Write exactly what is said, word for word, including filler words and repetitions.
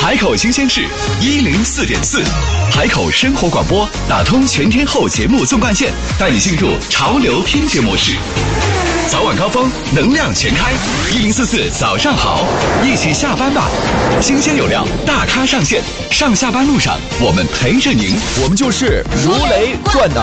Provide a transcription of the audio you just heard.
海口新鲜事一零四点四，海口生活广播打通全天候节目纵贯线，带你进入潮流拼接模式。早晚高峰，能量全开，一零四四早上好，一起下班吧。新鲜有料，大咖上线，上下班路上我们陪着您， 我们就是如雷贯耳。